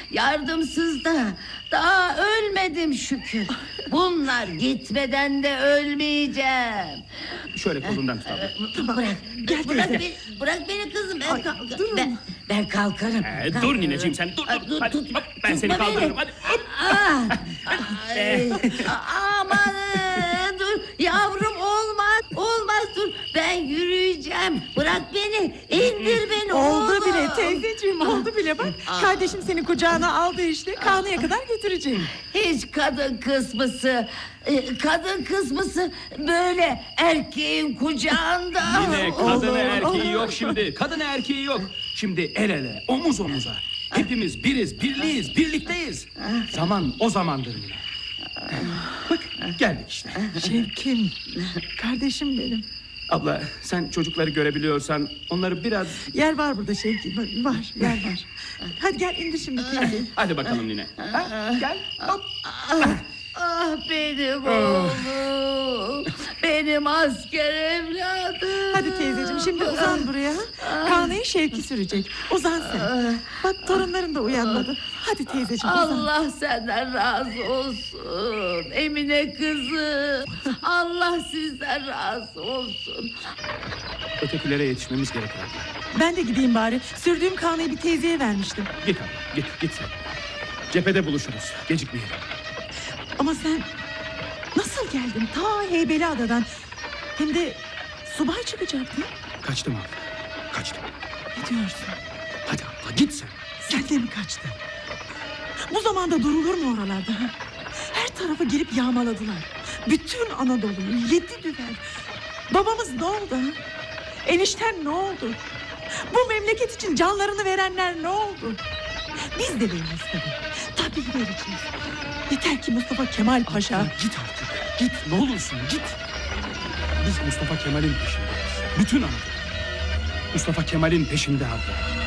yardımsız da. Daha ölmedim şükür. Bunlar gitmeden de ölmeyeceğim. Şöyle kolundan tut abla. Bırak beni kızım. Ay, durun. Ben kalkarım. Dur nineciğim sen dur. Hadi, Tut, hop, ben seni tutma kaldırırım. beni. Hadi. Aman dur yavrum, olmaz dur, ben yürüyeceğim, bırak beni, indir beni. Oldu oğlum. bile teyzeciğim, oldu bile bak. Kardeşim seni kucağına aldı işte. Kanıya kadar götürecek. Hiç kadın kısmısı böyle erkeğin kucağında. Yine kadını erkeği yok şimdi. Kadını erkeği yok. Şimdi el ele, omuz omuza. Hepimiz biriz, birliyiz, birlikteyiz. Zaman o zamandır yine. Bak geldik işte. Şevkim, kardeşim benim. Abla sen çocukları görebiliyorsan onları biraz... Yer var burada Şevkim, var, yer var. Hadi gel indir şimdi teyze. Hadi bakalım nine. Ha, gel. Hop. Benim oğlum, benim asker evladım. Hadi teyzeciğim şimdi uzan buraya. Kanıyı Şevki sürecek. Uzan sen. Bak torunların da uyanmadı. Hadi teyzeciğim uzan. Allah senden razı olsun Emine kızım. Allah sizden razı olsun. Ötekilere yetişmemiz gerekir abla. Ben de gideyim bari. Sürdüğüm kanıyı bir teyzeye vermiştim. Git abla, git sen. Cephede buluşuruz, gecikmeyelim. Ama sen nasıl geldin ta Heybeliada'dan? Hem de subay çıkacaktın. Kaçtım abla, kaçtım. Ne diyorsun? Hadi abla git sen. Sen de mi kaçtın? Bu zamanda durulur mu oralarda? Ha? Her tarafı girip yağmaladılar. Bütün Anadolu'yu 7 düvel. Babamız ne oldu? Ha? Enişten ne oldu? Bu memleket için canlarını verenler ne oldu? Biz de veririz tabii. Tabii vereceğiz. Yeter ki Mustafa Kemal Paşa... Abla, git artık, git ne olursun git. Biz Mustafa Kemal'in peşindeyiz. Bütün Anadolu. Mustafa Kemal'in peşinde abla.